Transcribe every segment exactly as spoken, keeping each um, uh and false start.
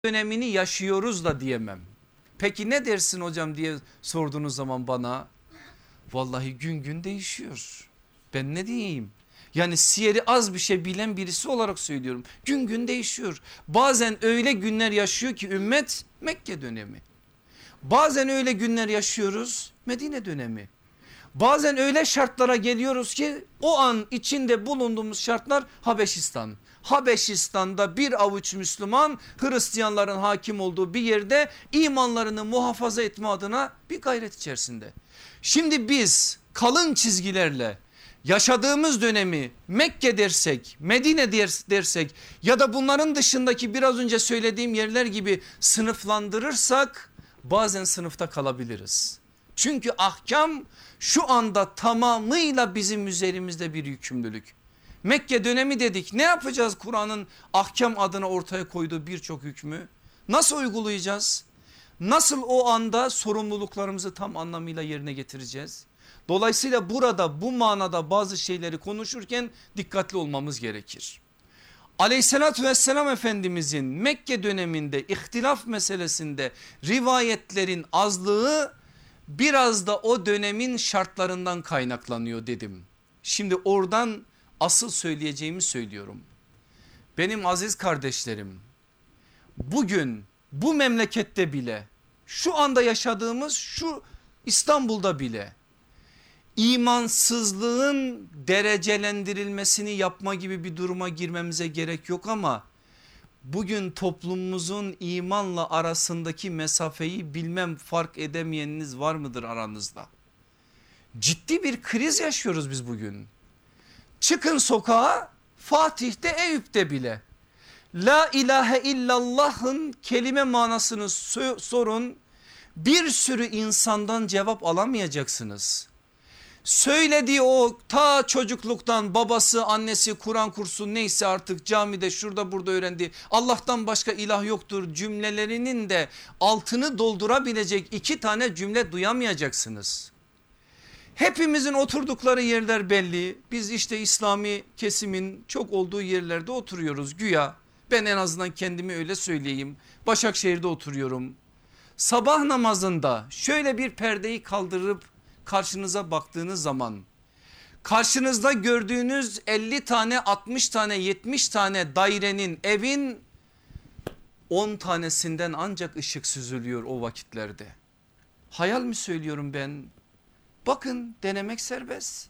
dönemini yaşıyoruz da diyemem. Peki ne dersin hocam diye sorduğunuz zaman bana, vallahi gün gün değişiyor. Ben ne diyeyim? Yani siyeri az bir şey bilen birisi olarak söylüyorum. Gün gün değişiyor. Bazen öyle günler yaşıyor ki ümmet, Mekke dönemi. Bazen öyle günler yaşıyoruz, Medine dönemi. Bazen öyle şartlara geliyoruz ki o an içinde bulunduğumuz şartlar Habeşistan. Habeşistan'da bir avuç Müslüman Hristiyanların hakim olduğu bir yerde imanlarını muhafaza etme adına bir gayret içerisinde. Şimdi biz kalın çizgilerle yaşadığımız dönemi Mekke dersek, Medine dersek ya da bunların dışındaki biraz önce söylediğim yerler gibi sınıflandırırsak bazen sınıfta kalabiliriz. Çünkü ahkam şu anda tamamıyla bizim üzerimizde bir yükümlülük. Mekke dönemi dedik, ne yapacağız? Kur'an'ın ahkam adına ortaya koyduğu birçok hükmü nasıl uygulayacağız? Nasıl o anda sorumluluklarımızı tam anlamıyla yerine getireceğiz? Dolayısıyla burada bu manada bazı şeyleri konuşurken dikkatli olmamız gerekir. Aleyhissalatü vesselam Efendimizin Mekke döneminde ihtilaf meselesinde rivayetlerin azlığı biraz da o dönemin şartlarından kaynaklanıyor dedim. Şimdi oradan asıl söyleyeceğimi söylüyorum. Benim aziz kardeşlerim, bugün bu memlekette bile, şu anda yaşadığımız şu İstanbul'da bile imansızlığın derecelendirilmesini yapma gibi bir duruma girmemize gerek yok ama bugün toplumumuzun imanla arasındaki mesafeyi bilmem fark edemeyeniniz var mıdır aranızda? Ciddi bir kriz yaşıyoruz biz bugün. Çıkın sokağa, Fatih'te, Eyüp'te bile La ilahe illallah'ın kelime manasını sorun, bir sürü insandan cevap alamayacaksınız. Söylediği o ta çocukluktan babası annesi Kur'an kursu neyse artık camide şurada burada öğrendiği Allah'tan başka ilah yoktur cümlelerinin de altını doldurabilecek iki tane cümle duyamayacaksınız. Hepimizin oturdukları yerler belli. Biz işte İslami kesimin çok olduğu yerlerde oturuyoruz güya. Ben en azından kendimi öyle söyleyeyim. Başakşehir'de oturuyorum. Sabah namazında şöyle bir perdeyi kaldırıp karşınıza baktığınız zaman karşınızda gördüğünüz elli tane altmış tane yetmiş tane dairenin evin on tanesinden ancak ışık süzülüyor o vakitlerde. Hayal mi söylüyorum ben? Bakın, denemek serbest.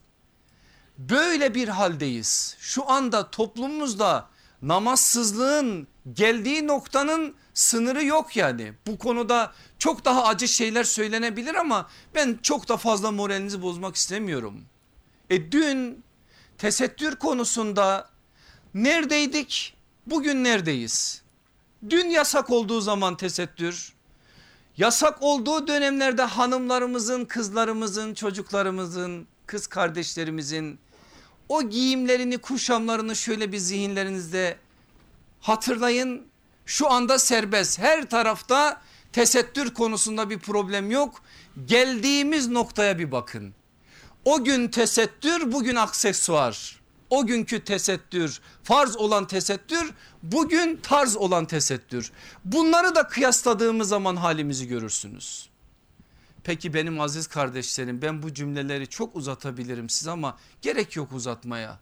Böyle bir haldeyiz. Şu anda toplumumuzda namazsızlığın geldiği noktanın sınırı yok yani. Bu konuda çok daha acı şeyler söylenebilir ama ben çok da fazla moralinizi bozmak istemiyorum. E dün tesettür konusunda neredeydik? Bugün neredeyiz? Dün yasak olduğu zaman tesettür, yasak olduğu dönemlerde hanımlarımızın, kızlarımızın, çocuklarımızın, kız kardeşlerimizin o giyimlerini, kuşamlarını şöyle bir zihinlerinizde hatırlayın. Şu anda serbest, her tarafta tesettür konusunda bir problem yok. Geldiğimiz noktaya bir bakın. O gün tesettür, bugün aksesuar. O günkü tesettür, farz olan tesettür, bugün tarz olan tesettür. Bunları da kıyasladığımız zaman halimizi görürsünüz. Peki benim aziz kardeşlerim, ben bu cümleleri çok uzatabilirim size ama gerek yok uzatmaya.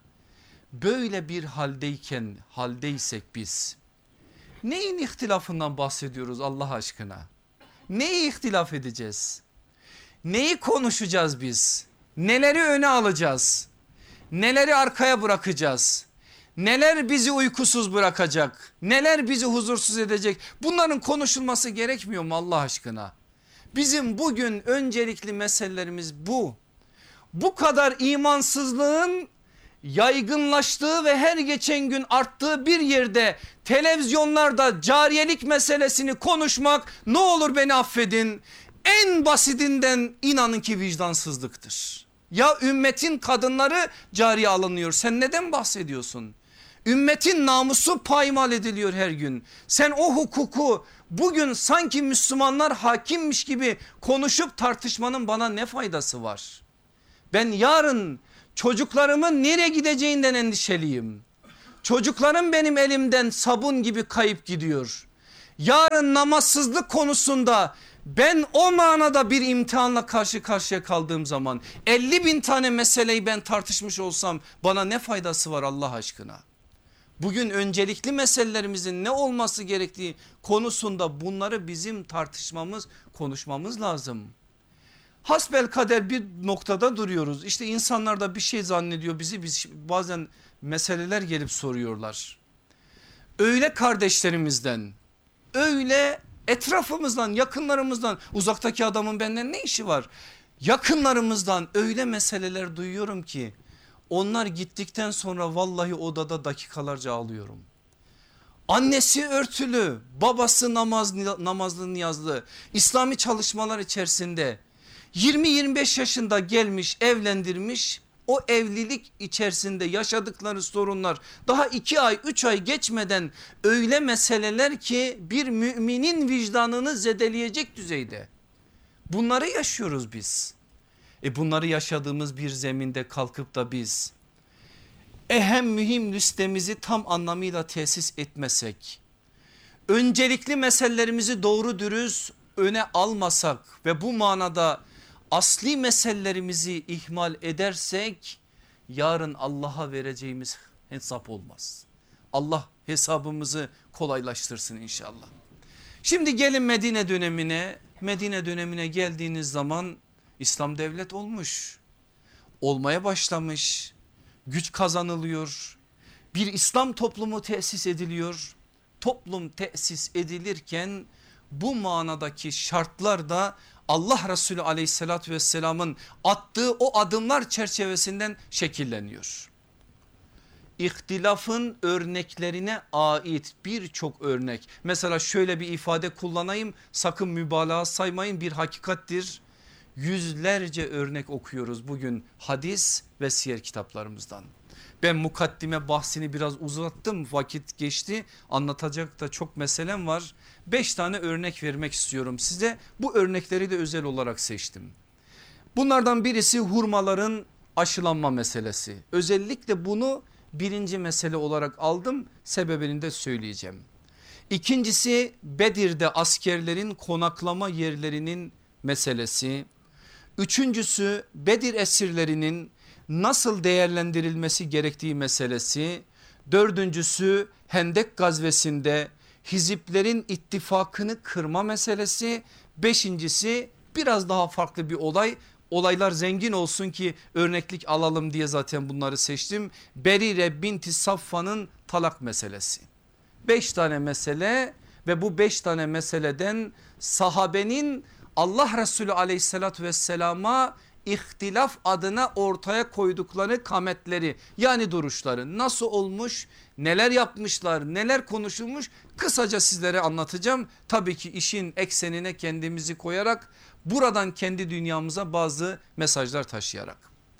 Böyle bir haldeyken, haldeysek biz neyin ihtilafından bahsediyoruz Allah aşkına? Neyi ihtilaf edeceğiz? Neyi konuşacağız biz? Neleri öne alacağız? Neleri arkaya bırakacağız? Neler bizi uykusuz bırakacak? Neler bizi huzursuz edecek? Bunların konuşulması gerekmiyor mu Allah aşkına? Bizim bugün öncelikli meselelerimiz bu. Bu kadar imansızlığın yaygınlaştığı ve her geçen gün arttığı bir yerde televizyonlarda cariyelik meselesini konuşmak, ne olur beni affedin, en basitinden inanın ki vicdansızlıktır. Ya ümmetin kadınları cariye alınıyor, sen neden bahsediyorsun? Ümmetin namusu paymal ediliyor her gün. Sen o hukuku bugün sanki Müslümanlar hakimmiş gibi konuşup tartışmanın bana ne faydası var? Ben yarın çocuklarımın nereye gideceğinden endişeliyim. Çocuklarım benim elimden sabun gibi kayıp gidiyor. Yarın namazsızlık konusunda ben o manada bir imtihanla karşı karşıya kaldığım zaman elli bin tane meseleyi ben tartışmış olsam bana ne faydası var Allah aşkına? Bugün öncelikli meselelerimizin ne olması gerektiği konusunda bunları bizim tartışmamız, konuşmamız lazım. Hasbelkader bir noktada duruyoruz. İşte insanlar da bir şey zannediyor bizi, biz bazen meseleler gelip soruyorlar. Öyle kardeşlerimizden, öyle etrafımızdan, yakınlarımızdan, uzaktaki adamın benden ne işi var? Yakınlarımızdan öyle meseleler duyuyorum ki onlar gittikten sonra vallahi odada dakikalarca ağlıyorum. Annesi örtülü, babası namaz, namazlı niyazlı, İslami çalışmalar içerisinde yirmi yirmi beş yaşında gelmiş, evlendirmiş. O evlilik içerisinde yaşadıkları sorunlar daha iki ay üç ay geçmeden öyle meseleler ki bir müminin vicdanını zedeleyecek düzeyde. Bunları yaşıyoruz biz. E bunları yaşadığımız bir zeminde kalkıp da biz ehem mühim listemizi tam anlamıyla tesis etmesek, öncelikli meselelerimizi doğru dürüst öne almasak ve bu manada asli meselelerimizi ihmal edersek yarın Allah'a vereceğimiz hesap olmaz. Allah hesabımızı kolaylaştırsın inşallah. Şimdi gelin Medine dönemine. Medine dönemine geldiğiniz zaman İslam devlet olmuş, olmaya başlamış, güç kazanılıyor, bir İslam toplumu tesis ediliyor. Toplum tesis edilirken bu manadaki şartlar da Allah Resulü aleyhissalatü vesselamın attığı o adımlar çerçevesinden şekilleniyor. İhtilafın örneklerine ait birçok örnek, mesela şöyle bir ifade kullanayım, sakın mübalağa saymayın, bir hakikattir. Yüzlerce örnek okuyoruz bugün hadis ve siyer kitaplarımızdan. Ben mukaddime bahsini biraz uzattım, vakit geçti, anlatacak da çok meselem var. Beş tane örnek vermek istiyorum size, bu örnekleri de özel olarak seçtim. Bunlardan birisi hurmaların aşılanma meselesi. Özellikle bunu birinci mesele olarak aldım, sebebini de söyleyeceğim. İkincisi Bedir'de askerlerin konaklama yerlerinin meselesi. Üçüncüsü Bedir esirlerinin nasıl değerlendirilmesi gerektiği meselesi. Dördüncüsü Hendek gazvesinde hiziplerin ittifakını kırma meselesi. Beşincisi biraz daha farklı bir olay. Olaylar zengin olsun ki örneklik alalım diye zaten bunları seçtim. Berire binti Saffa'nın talak meselesi. Beş tane mesele ve bu beş tane meseleden sahabenin Allah Resulü aleyhissalatü vesselama ihtilaf adına ortaya koydukları kametleri, yani duruşları nasıl olmuş, neler yapmışlar, neler konuşulmuş, kısaca sizlere anlatacağım. Tabii ki işin eksenine kendimizi koyarak, buradan kendi dünyamıza bazı mesajlar taşıyarak.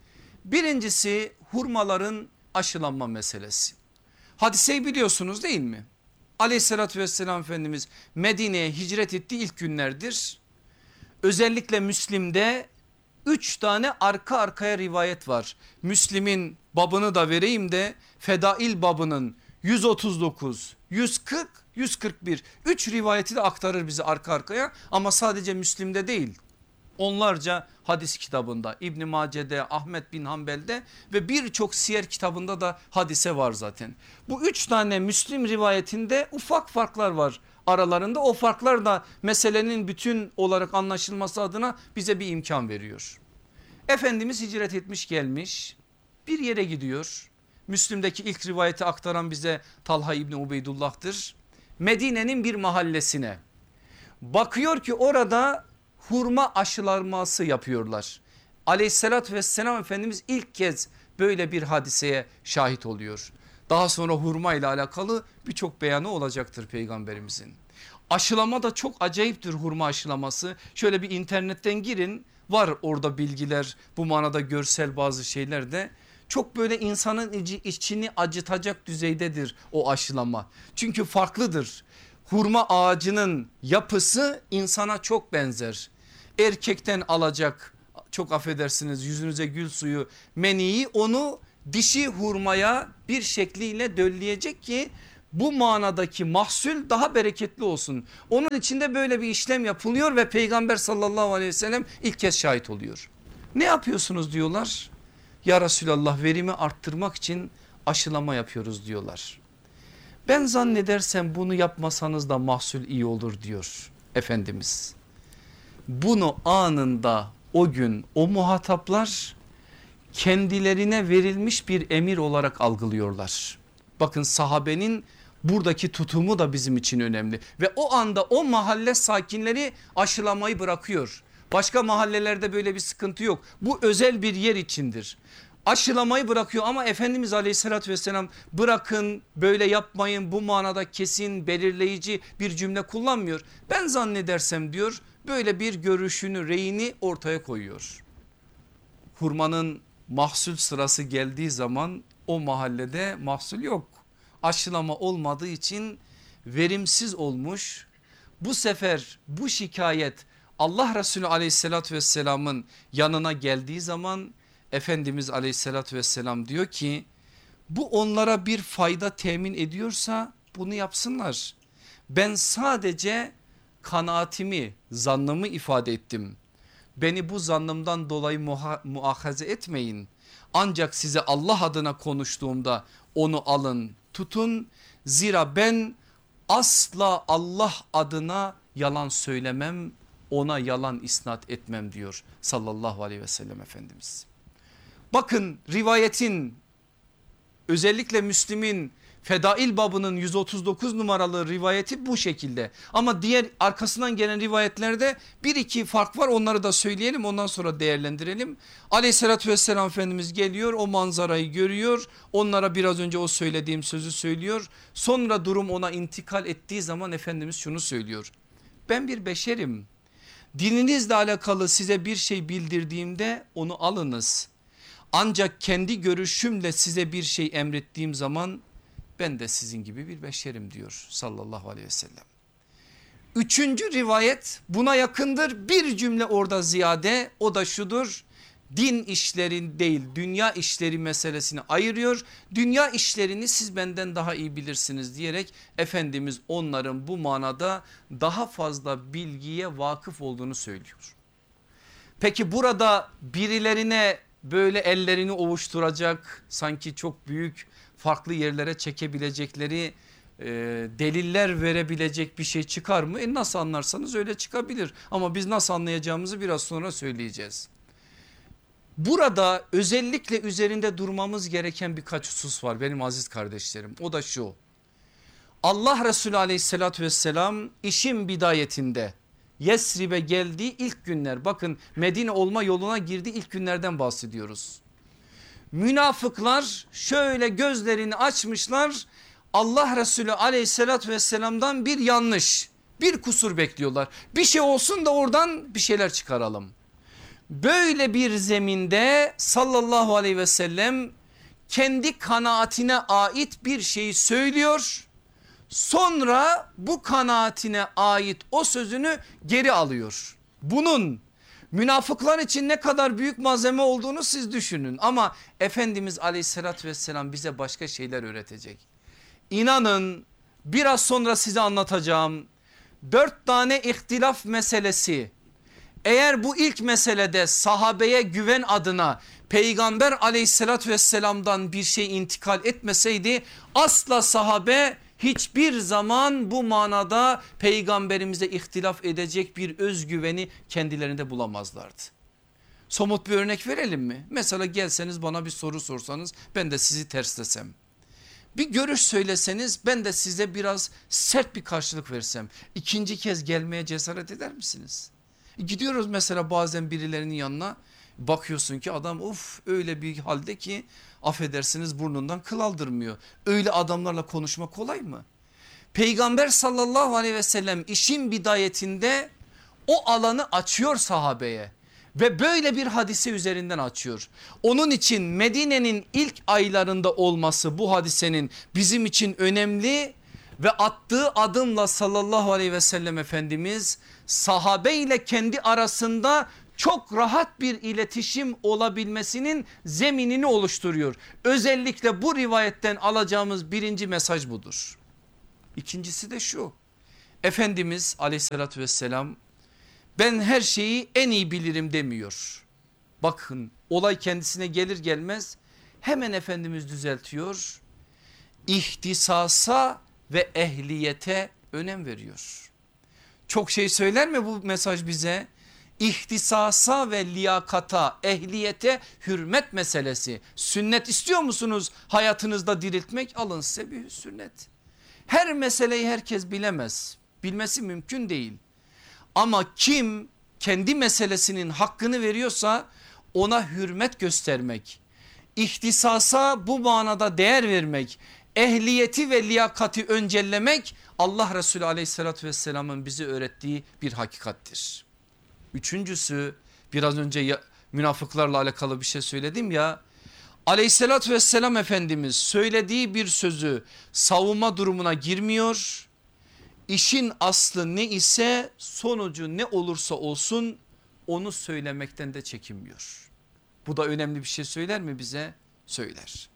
Birincisi hurmaların aşılanma meselesi. Hadiseyi biliyorsunuz değil mi? Aleyhissalatü vesselam Efendimiz Medine'ye hicret ettiği ilk günlerdir. Özellikle Müslim'de üç tane arka arkaya rivayet var. Müslim'in babını da vereyim de Fedail babının yüz otuz dokuz, yüz kırk, yüz kırk bir üç rivayeti de aktarır bize arka arkaya, ama sadece Müslim'de değil. Onlarca hadis kitabında, İbn Mace'de, Ahmet bin Hanbel'de ve birçok siyer kitabında da hadise var zaten. Bu üç tane Müslim rivayetinde ufak farklar var aralarında. O farklar da meselenin bütün olarak anlaşılması adına bize bir imkan veriyor. Efendimiz hicret etmiş gelmiş, bir yere gidiyor. Müslim'deki ilk rivayeti aktaran bize Talha İbni Ubeydullah'tır. Medine'nin bir mahallesine bakıyor ki orada hurma aşılaması yapıyorlar. Aleyhissalatü vesselam Efendimiz ilk kez böyle bir hadiseye şahit oluyor. Daha sonra hurma ile alakalı birçok beyanı olacaktır peygamberimizin. Aşılama da çok acayiptir, hurma aşılaması. Şöyle bir internetten girin, var orada bilgiler, bu manada görsel bazı şeyler de. Çok böyle insanın içini acıtacak düzeydedir o aşılama. Çünkü farklıdır. Hurma ağacının yapısı insana çok benzer. Erkekten alacak, çok affedersiniz, yüzünüze gül suyu, meniyi, onu dişi hurmaya bir şekliyle dölleyecek ki bu manadaki mahsul daha bereketli olsun. Onun için de böyle bir işlem yapılıyor ve Peygamber sallallahu aleyhi ve sellem ilk kez şahit oluyor. Ne yapıyorsunuz diyorlar. Ya Resulallah, verimi arttırmak için aşılama yapıyoruz diyorlar. Ben zannedersem bunu yapmasanız da mahsul iyi olur diyor Efendimiz. Bunu anında o gün o muhataplar kendilerine verilmiş bir emir olarak algılıyorlar. Bakın sahabenin buradaki tutumu da bizim için önemli ve o anda o mahalle sakinleri aşılamayı bırakıyor. Başka mahallelerde böyle bir sıkıntı yok. Bu özel bir yer içindir. Aşılamayı bırakıyor ama Efendimiz aleyhissalatü vesselam bırakın, böyle yapmayın, bu manada kesin belirleyici bir cümle kullanmıyor. Ben zannedersem diyor, böyle bir görüşünü, reyini ortaya koyuyor. Hurmanın mahsul sırası geldiği zaman o mahallede mahsul yok. Aşılama olmadığı için verimsiz olmuş. Bu sefer bu şikayet Allah Resulü aleyhissalatü vesselamın yanına geldiği zaman Efendimiz aleyhissalatü vesselam diyor ki bu onlara bir fayda temin ediyorsa bunu yapsınlar. Ben sadece kanaatimi, zannımı ifade ettim. Beni bu zannımdan dolayı muha muahaze etmeyin. Ancak size Allah adına konuştuğumda onu alın, tutun. Zira ben asla Allah adına yalan söylemem, ona yalan isnat etmem diyor sallallahu aleyhi ve sellem Efendimiz. Bakın rivayetin, özellikle Müslim'in Fedail babının yüz otuz dokuz numaralı rivayeti bu şekilde. Ama diğer arkasından gelen rivayetlerde bir iki fark var, onları da söyleyelim, ondan sonra değerlendirelim. Aleyhissalatü vesselam Efendimiz geliyor, o manzarayı görüyor, onlara biraz önce o söylediğim sözü söylüyor. Sonra durum ona intikal ettiği zaman Efendimiz şunu söylüyor: ben bir beşerim, dininizle alakalı size bir şey bildirdiğimde onu alınız. Ancak kendi görüşümle size bir şey emrettiğim zaman ben de sizin gibi bir beşerim diyor sallallahu aleyhi ve sellem. Üçüncü rivayet buna yakındır, bir cümle orada ziyade, o da şudur: din işlerin değil dünya işleri meselesini ayırıyor. Dünya işlerini siz benden daha iyi bilirsiniz diyerek Efendimiz onların bu manada daha fazla bilgiye vakıf olduğunu söylüyor. Peki burada birilerine böyle ellerini ovuşturacak, sanki çok büyük farklı yerlere çekebilecekleri e, deliller verebilecek bir şey çıkar mı? E nasıl anlarsanız öyle çıkabilir ama biz nasıl anlayacağımızı biraz sonra söyleyeceğiz. Burada özellikle üzerinde durmamız gereken birkaç husus var benim aziz kardeşlerim. O da şu: Allah Resulü aleyhissalatü vesselam işin bidayetinde, Yesrib'e geldiği ilk günler, bakın Medine olma yoluna girdiği ilk günlerden bahsediyoruz. Münafıklar şöyle gözlerini açmışlar, Allah Resulü aleyhissalatü vesselam'dan bir yanlış, bir kusur bekliyorlar. Bir şey olsun da oradan bir şeyler çıkaralım. Böyle bir zeminde sallallahu aleyhi ve sellem kendi kanaatine ait bir şeyi söylüyor. Sonra bu kanaatine ait o sözünü geri alıyor. Bunun münafıklar için ne kadar büyük malzeme olduğunu siz düşünün. Ama Efendimiz aleyhissalatü vesselam bize başka şeyler öğretecek. İnanın biraz sonra size anlatacağım dört tane ihtilaf meselesi, eğer bu ilk meselede sahabeye güven adına Peygamber aleyhissalatü vesselam'dan bir şey intikal etmeseydi asla sahabe hiçbir zaman bu manada peygamberimize ihtilaf edecek bir özgüveni kendilerinde bulamazlardı. Somut bir örnek verelim mi? Mesela gelseniz bana bir soru sorsanız, ben de sizi terslesem, bir görüş söyleseniz, ben de size biraz sert bir karşılık versem, ikinci kez gelmeye cesaret eder misiniz? Gidiyoruz mesela bazen birilerinin yanına, bakıyorsun ki adam of öyle bir halde ki affedersiniz burnundan kıl aldırmıyor. Öyle adamlarla konuşma kolay mı? Peygamber sallallahu aleyhi ve sellem işin bidayetinde o alanı açıyor sahabeye ve böyle bir hadise üzerinden açıyor. Onun için Medine'nin ilk aylarında olması bu hadisenin bizim için önemli ve attığı adımla sallallahu aleyhi ve sellem Efendimiz sahabe ile kendi arasında çok rahat bir iletişim olabilmesinin zeminini oluşturuyor. Özellikle bu rivayetten alacağımız birinci mesaj budur. İkincisi de şu: Efendimiz aleyhissalatü vesselam ben her şeyi en iyi bilirim demiyor. Bakın, olay kendisine gelir gelmez hemen Efendimiz düzeltiyor. İhtisasa ve ehliyete önem veriyor. Çok şey söyler mi bu mesaj bize? İhtisasa ve liyakata, ehliyete hürmet meselesi. Sünnet istiyor musunuz hayatınızda diriltmek? Alın size bir sünnet. Her meseleyi herkes bilemez. Bilmesi mümkün değil. Ama kim kendi meselesinin hakkını veriyorsa ona hürmet göstermek, ihtisasa bu manada değer vermek, ehliyeti ve liyakati öncellemek Allah Resulü aleyhissalatü vesselamın bize öğrettiği bir hakikattir. Üçüncüsü, biraz önce ya, münafıklarla alakalı bir şey söyledim ya, aleyhissalatü vesselam Efendimiz söylediği bir sözü savunma durumuna girmiyor. İşin aslı ne ise, sonucu ne olursa olsun onu söylemekten de çekinmiyor. Bu da önemli bir şey söyler mi bize? Söyler.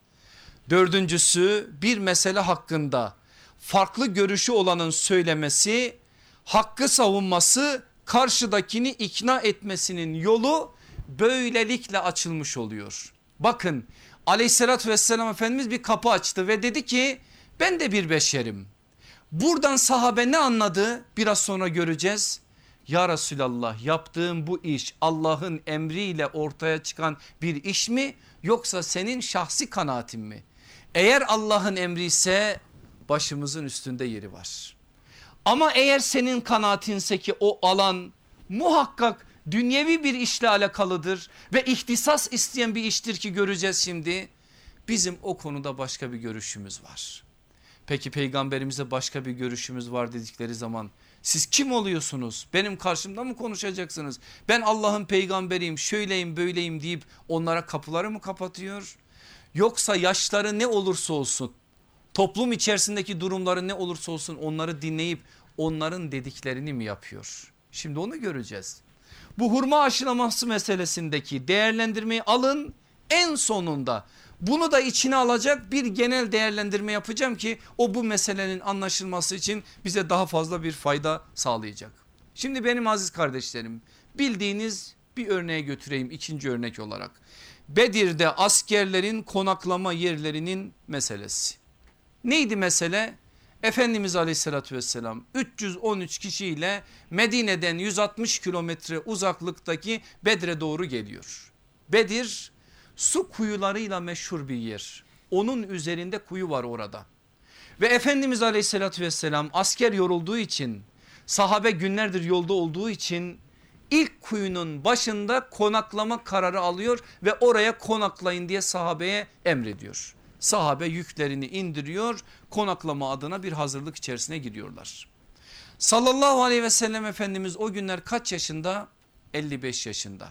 Dördüncüsü, bir mesele hakkında farklı görüşü olanın söylemesi, hakkı savunması, karşıdakini ikna etmesinin yolu böylelikle açılmış oluyor. Bakın, aleyhissalatü vesselam Efendimiz bir kapı açtı ve dedi ki ben de bir beşerim. Buradan sahabe ne anladı? Biraz sonra göreceğiz. Ya Resulallah, yaptığın bu iş Allah'ın emriyle ortaya çıkan bir iş mi, yoksa senin şahsi kanaatin mi? Eğer Allah'ın emri ise başımızın üstünde yeri var. Ama eğer senin kanaatinse ki o alan muhakkak dünyevi bir işle alakalıdır ve ihtisas isteyen bir iştir ki göreceğiz şimdi. Bizim o konuda başka bir görüşümüz var. Peki peygamberimize başka bir görüşümüz var dedikleri zaman siz kim oluyorsunuz? Benim karşımda mı konuşacaksınız? Ben Allah'ın peygamberiyim, şöyleyim böyleyim deyip onlara kapıları mı kapatıyor? Yoksa yaşları ne olursa olsun, toplum içerisindeki durumları ne olursa olsun onları dinleyip onların dediklerini mi yapıyor? Şimdi onu göreceğiz. Bu hurma aşılaması meselesindeki değerlendirmeyi alın, en sonunda bunu da içine alacak bir genel değerlendirme yapacağım ki o bu meselenin anlaşılması için bize daha fazla bir fayda sağlayacak. Şimdi benim aziz kardeşlerim, bildiğiniz bir örneğe götüreyim ikinci örnek olarak. Bedir'de askerlerin konaklama yerlerinin meselesi. Neydi mesele? Efendimiz aleyhissalatü vesselam üç yüz on üç kişiyle Medine'den yüz altmış kilometre uzaklıktaki Bedir'e doğru geliyor. Bedir su kuyularıyla meşhur bir yer. Onun üzerinde kuyu var orada. Ve Efendimiz aleyhissalatü vesselam asker yorulduğu için, sahabe günlerdir yolda olduğu için ilk kuyunun başında konaklama kararı alıyor ve oraya konaklayın diye sahabeye emrediyor. Sahabe yüklerini indiriyor, konaklama adına bir hazırlık içerisine giriyorlar. Sallallahu aleyhi ve sellem Efendimiz o günler kaç yaşında? elli beş yaşında.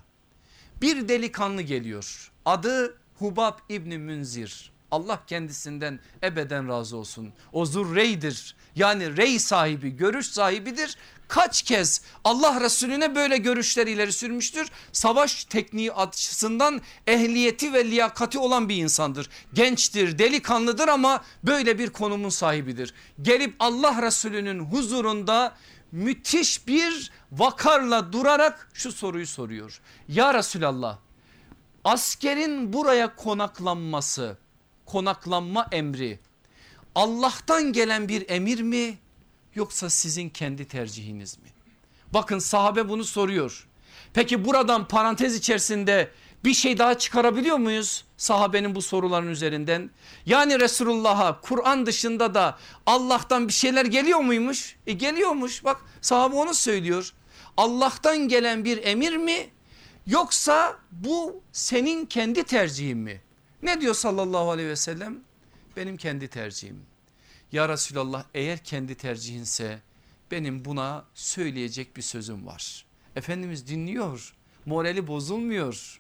Bir delikanlı geliyor, adı Hubab İbni Münzir. Allah kendisinden ebeden razı olsun. O Zurrey'dir, yani rey sahibi, görüş sahibidir. Kaç kez Allah Resulüne böyle görüşler ileri sürmüştür. Savaş tekniği açısından ehliyeti ve liyakati olan bir insandır. Gençtir, delikanlıdır ama böyle bir konumun sahibidir. Gelip Allah Resulü'nün huzurunda müthiş bir vakarla durarak şu soruyu soruyor. Ya Resulallah, askerin buraya konaklanması, konaklanma emri Allah'tan gelen bir emir mi, yoksa sizin kendi tercihiniz mi? Bakın, sahabe bunu soruyor. Peki buradan parantez içerisinde bir şey daha çıkarabiliyor muyuz sahabenin bu soruların üzerinden? Yani Resulullah'a Kur'an dışında da Allah'tan bir şeyler geliyor muymuş? E geliyormuş, bak sahabe onu söylüyor. Allah'tan gelen bir emir mi, yoksa bu senin kendi tercihin mi? Ne diyor sallallahu aleyhi ve sellem? Benim kendi tercihim. Ya Resulallah, eğer kendi tercihinse benim buna söyleyecek bir sözüm var. Efendimiz dinliyor, morali bozulmuyor.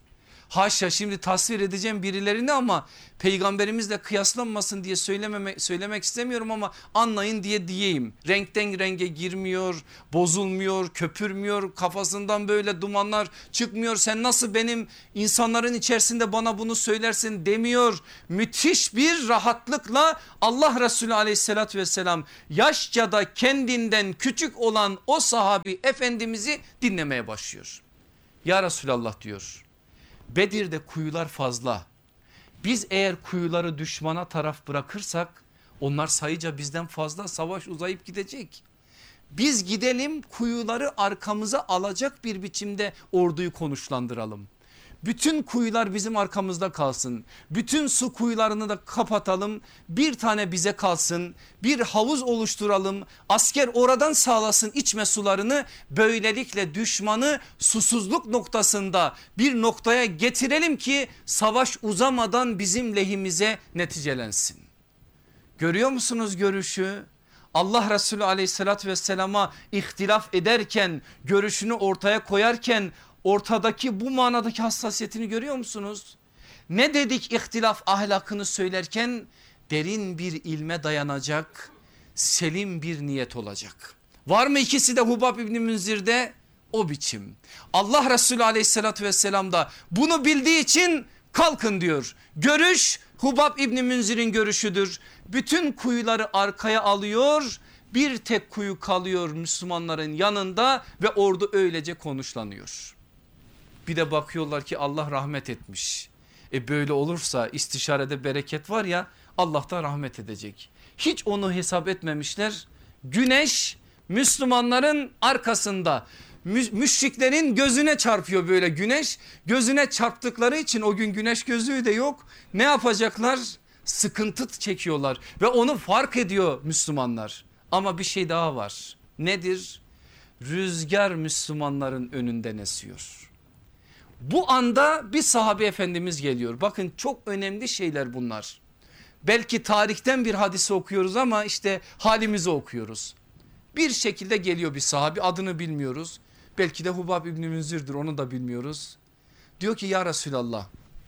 Haşa, şimdi tasvir edeceğim birilerini ama peygamberimizle kıyaslanmasın diye söylememe, söylemek istemiyorum ama anlayın diye diyeyim. Renkten renge girmiyor, bozulmuyor, köpürmüyor, kafasından böyle dumanlar çıkmıyor. Sen nasıl benim insanların içerisinde bana bunu söylersin demiyor. Müthiş bir rahatlıkla Allah Resulü aleyhissalatü vesselam yaşça da kendinden küçük olan o sahabi efendimizi dinlemeye başlıyor. Ya Resulallah diyor, Bedir'de kuyular fazla. Biz eğer kuyuları düşmana taraf bırakırsak onlar sayıca bizden fazla, savaş uzayıp gidecek. Biz gidelim kuyuları arkamıza alacak bir biçimde orduyu konuşlandıralım. Bütün kuyular bizim arkamızda kalsın. Bütün su kuyularını da kapatalım. Bir tane bize kalsın. Bir havuz oluşturalım. Asker oradan sağlasın içme sularını. Böylelikle düşmanı susuzluk noktasında bir noktaya getirelim ki savaş uzamadan bizim lehimize neticelensin. Görüyor musunuz görüşü? Allah Resulü aleyhissalatü vesselama ihtilaf ederken, görüşünü ortaya koyarken ortadaki bu manadaki hassasiyetini görüyor musunuz? Ne dedik ihtilaf ahlakını söylerken? Derin bir ilme dayanacak, selim bir niyet olacak. Var mı ikisi de Hubab İbni Münzir'de? O biçim. Allah Resulü aleyhissalatü vesselam da bunu bildiği için kalkın diyor. Görüş Hubab İbni Münzir'in görüşüdür. Bütün kuyuları arkaya alıyor. Bir tek kuyu kalıyor Müslümanların yanında ve ordu öylece konuşlanıyor. Bir de bakıyorlar ki Allah rahmet etmiş. E böyle olursa istişarede bereket var ya, Allah da rahmet edecek. Hiç onu hesap etmemişler. Güneş Müslümanların arkasında, müşriklerin gözüne çarpıyor böyle güneş. Gözüne çarptıkları için o gün güneş gözlüğü de yok. Ne yapacaklar? Sıkıntı çekiyorlar ve onu fark ediyor Müslümanlar. Ama bir şey daha var. Nedir? Rüzgar Müslümanların önünden esiyor. Bu anda bir sahabe efendimiz geliyor. Bakın çok önemli şeyler bunlar. Belki tarihten bir hadise okuyoruz ama işte halimizi okuyoruz. Bir şekilde geliyor bir sahabi, adını bilmiyoruz. Belki de Hubab İbni Münzir'dir, onu da bilmiyoruz. Diyor ki ya Resulallah,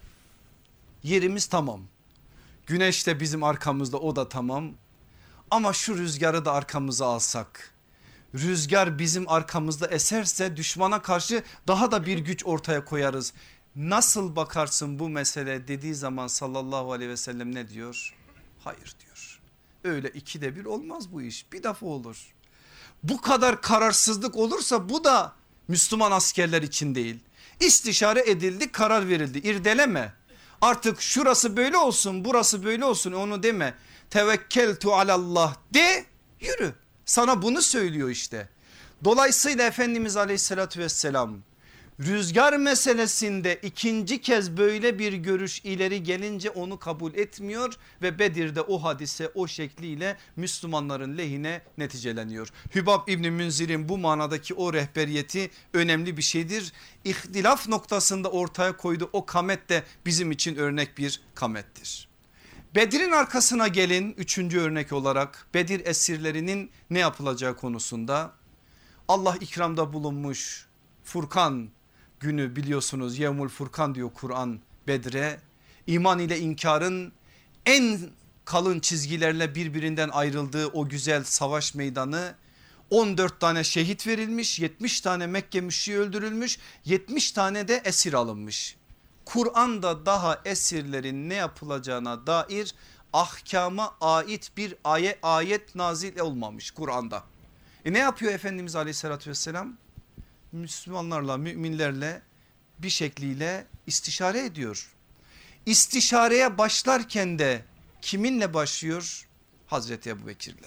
yerimiz tamam. Güneş de bizim arkamızda, o da tamam. Ama şu rüzgarı da arkamıza alsak. Rüzgar bizim arkamızda eserse düşmana karşı daha da bir güç ortaya koyarız. Nasıl bakarsın bu mesele dediği zaman sallallahu aleyhi ve sellem ne diyor? Hayır diyor. Öyle ikide bir olmaz bu iş, bir defa olur. Bu kadar kararsızlık olursa bu da Müslüman askerler için değil. İstişare edildi, karar verildi, irdeleme. Artık şurası böyle olsun, burası böyle olsun, onu deme. Tevekkeltu alallah de, yürü. Sana bunu söylüyor işte. Dolayısıyla Efendimiz aleyhissalatü vesselam rüzgar meselesinde ikinci kez böyle bir görüş ileri gelince onu kabul etmiyor ve Bedir'de o hadise o şekliyle Müslümanların lehine neticeleniyor. Hubab İbni Münzir'in bu manadaki o rehberiyeti önemli bir şeydir. İhtilaf noktasında ortaya koyduğu o kamet de bizim için örnek bir kamettir. Bedir'in arkasına gelin, üçüncü örnek olarak Bedir esirlerinin ne yapılacağı konusunda. Allah ikramda bulunmuş. Furkan günü biliyorsunuz, Yevmul Furkan diyor Kur'an Bedre. İman ile inkarın en kalın çizgilerle birbirinden ayrıldığı o güzel savaş meydanı. on dört tane şehit verilmiş, yetmiş tane Mekke müşriği öldürülmüş, yetmiş tane de esir alınmış. Kur'an'da daha esirlerin ne yapılacağına dair ahkama ait bir ayet, ayet nazil olmamış Kur'an'da. E ne yapıyor Efendimiz aleyhissalatü vesselam? Müslümanlarla, müminlerle bir şekliyle istişare ediyor. İstişareye başlarken de kiminle başlıyor? Hazreti Ebubekir'le.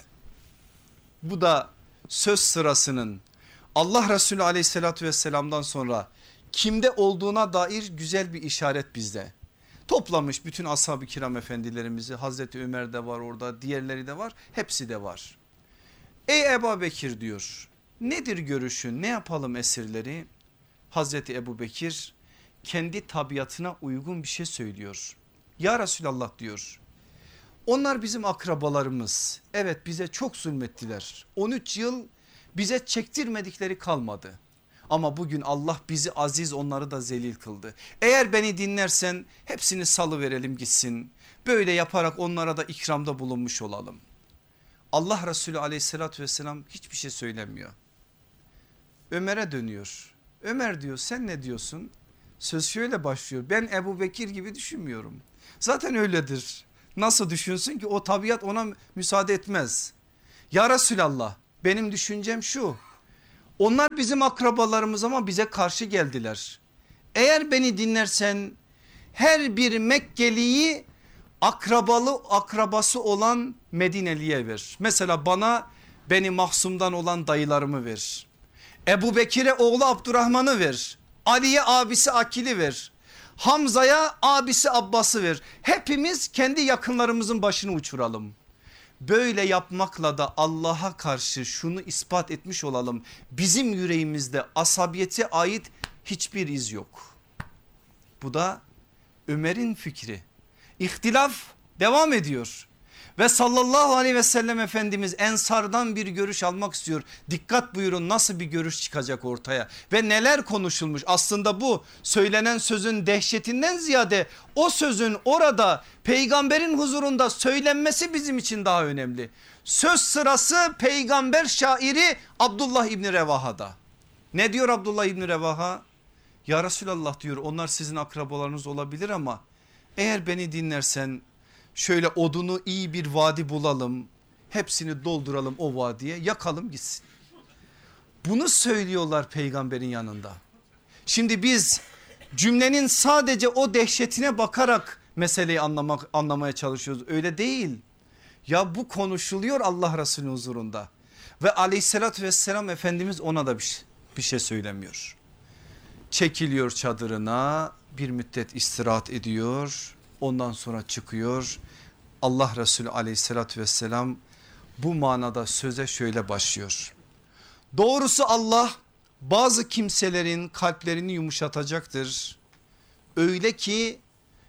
Bu da söz sırasının Allah Resulü aleyhissalatü vesselam'dan sonra kimde olduğuna dair güzel bir işaret bizde. Toplamış bütün ashab-ı kiram efendilerimizi, Hazreti Ömer de var orada, diğerleri de var, hepsi de var. Ey Ebubekir diyor, nedir görüşün, ne yapalım esirleri? Hazreti Ebubekir kendi tabiatına uygun bir şey söylüyor. Ya Resulallah diyor, onlar bizim akrabalarımız, evet bize çok zulmettiler, on üç yıl bize çektirmedikleri kalmadı. Ama bugün Allah bizi aziz, onları da zelil kıldı. Eğer beni dinlersen hepsini salıverelim gitsin. Böyle yaparak onlara da ikramda bulunmuş olalım. Allah Resulü aleyhissalatü vesselam hiçbir şey söylemiyor. Ömer'e dönüyor. Ömer diyor, sen ne diyorsun? Söz şöyle başlıyor: ben Ebu Bekir gibi düşünmüyorum. Zaten öyledir. Nasıl düşünsün ki, o tabiat ona müsaade etmez. Ya Resulallah, benim düşüncem şu: onlar bizim akrabalarımız ama bize karşı geldiler. Eğer beni dinlersen her bir Mekkeliyi akrabalı akrabası olan Medineliye ver. Mesela bana Beni Mahsum'dan olan dayılarımı ver. Ebu Bekir'e oğlu Abdurrahman'ı ver. Ali'ye abisi Akil'i ver. Hamza'ya abisi Abbas'ı ver. Hepimiz kendi yakınlarımızın başını uçuralım. Böyle yapmakla da Allah'a karşı şunu ispat etmiş olalım: bizim yüreğimizde asabiyete ait hiçbir iz yok. Bu da Ömer'in fikri. İhtilaf devam ediyor ve sallallahu aleyhi ve sellem Efendimiz Ensar'dan bir görüş almak istiyor. Dikkat buyurun, nasıl bir görüş çıkacak ortaya ve neler konuşulmuş. Aslında bu söylenen sözün dehşetinden ziyade o sözün orada peygamberin huzurunda söylenmesi bizim için daha önemli. Söz sırası peygamber şairi Abdullah İbni Revaha'da. Ne diyor Abdullah İbni Revaha? Ya Resulallah diyor, onlar sizin akrabalarınız olabilir ama eğer beni dinlersen şöyle odunu iyi bir vadi bulalım, hepsini dolduralım o vadiye, yakalım gitsin. Bunu söylüyorlar peygamberin yanında. Şimdi biz cümlenin sadece o dehşetine bakarak meseleyi anlamak, anlamaya çalışıyoruz. Öyle değil. Ya bu konuşuluyor Allah Resulü huzurunda ve aleyhissalatü vesselam Efendimiz ona da bir şey, bir şey söylemiyor. Çekiliyor çadırına, bir müddet istirahat ediyor. Ondan sonra çıkıyor. Allah Resulü aleyhissalatü vesselam bu manada söze şöyle başlıyor: doğrusu Allah bazı kimselerin kalplerini yumuşatacaktır. Öyle ki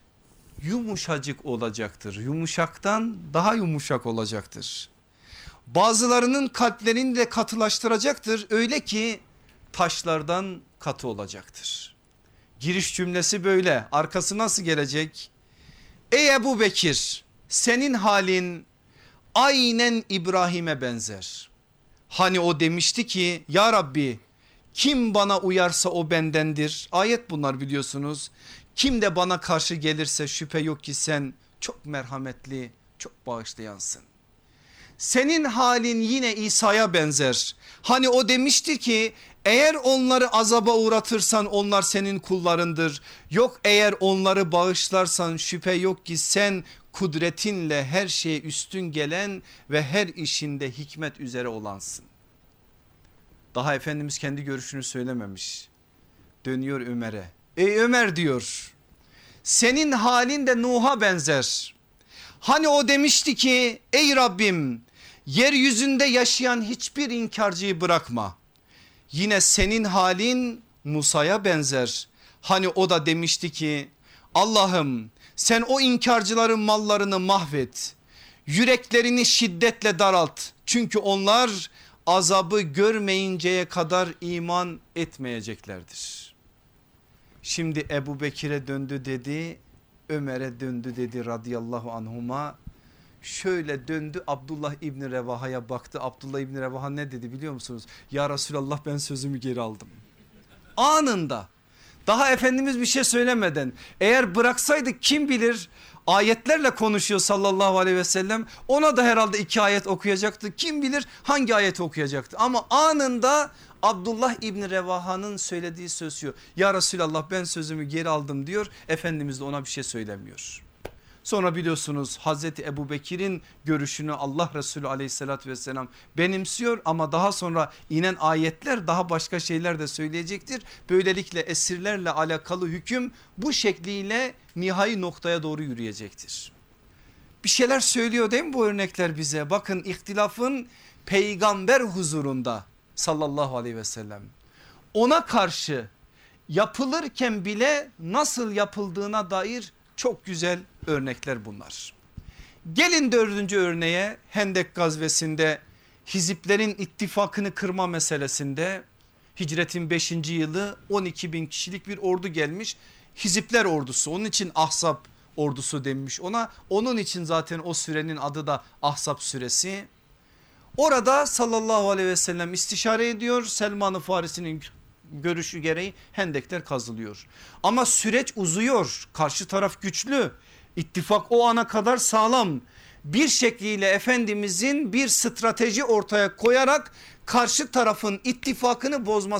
yumuşacık olacaktır. Yumuşaktan daha yumuşak olacaktır. Bazılarının kalplerini de katılaştıracaktır. Öyle ki taşlardan katı olacaktır. Giriş cümlesi böyle. Arkası nasıl gelecek? Ey Ebu Bekir, senin halin aynen İbrahim'e benzer. Hani o demişti ki, ya Rabbi kim bana uyarsa o bendendir. Ayet bunlar biliyorsunuz. Kim de bana karşı gelirse şüphe yok ki sen çok merhametli, çok bağışlayansın. Senin halin yine İsa'ya benzer. Hani o demişti ki eğer onları azaba uğratırsan onlar senin kullarındır. Yok eğer onları bağışlarsan şüphe yok ki sen kudretinle her şeye üstün gelen ve her işinde hikmet üzere olansın. Daha Efendimiz kendi görüşünü söylememiş. Dönüyor Ömer'e. Ey Ömer diyor, senin halin de Nuh'a benzer. Hani o demişti ki ey Rabbim yeryüzünde yaşayan hiçbir inkarcıyı bırakma. Yine senin halin Musa'ya benzer. Hani o da demişti ki Allah'ım sen o inkarcıların mallarını mahvet. Yüreklerini şiddetle daralt. Çünkü onlar azabı görmeyinceye kadar iman etmeyeceklerdir. Şimdi Ebu Bekir'e döndü dedi, Ömer'e döndü dedi radıyallahu anhuma. Şöyle döndü Abdullah İbni Revaha'ya baktı. Abdullah İbni Revaha ne dedi biliyor musunuz? Ya Resulallah ben sözümü geri aldım. Anında, daha Efendimiz bir şey söylemeden, eğer bıraksaydık kim bilir ayetlerle konuşuyor sallallahu aleyhi ve sellem, ona da herhalde iki ayet okuyacaktı. Kim bilir hangi ayeti okuyacaktı ama anında Abdullah İbni Revaha'nın söylediği söz şu: ya Resulallah ben sözümü geri aldım diyor. Efendimiz de ona bir şey söylemiyor. Sonra biliyorsunuz Hazreti Ebu Bekir'in görüşünü Allah Resulü aleyhissalatü vesselam benimsiyor ama daha sonra inen ayetler daha başka şeyler de söyleyecektir. Böylelikle esirlerle alakalı hüküm bu şekliyle nihai noktaya doğru yürüyecektir. Bir şeyler söylüyor değil mi bu örnekler bize? Bakın ihtilafın peygamber huzurunda sallallahu aleyhi ve sellem ona karşı yapılırken bile nasıl yapıldığına dair çok güzel örnekler bunlar. Gelin dördüncü örneğe, Hendek gazvesinde Hiziplerin ittifakını kırma meselesinde Hicretin beşinci yılı on iki bin kişilik bir ordu gelmiş. Hizipler ordusu, onun için Ahzab ordusu denmiş ona. Onun için zaten o sürenin adı da Ahzab suresi. Orada sallallahu aleyhi ve sellem istişare ediyor. Selman-ı Farisi'nin görüşü gereği hendekler kazılıyor. Ama süreç uzuyor. Karşı taraf güçlü. İttifak o ana kadar sağlam. Bir şekliyle Efendimizin bir strateji ortaya koyarak karşı tarafın ittifakını bozması